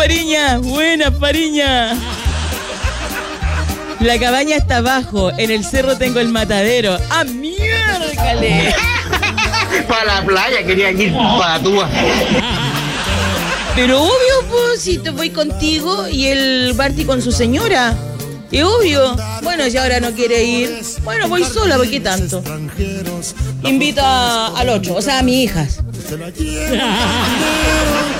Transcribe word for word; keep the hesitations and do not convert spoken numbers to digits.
Fariña, buena Fariña. La cabaña está abajo, en el cerro tengo el matadero. ¡Ah, miércale! Para la playa, quería ir para Túa. Pero obvio, pues, si te voy contigo y el Barty con su señora. Es obvio. Bueno, si ahora no quiere ir, bueno, voy sola, ¿por qué tanto? Invita al otro, o sea, a mis hijas.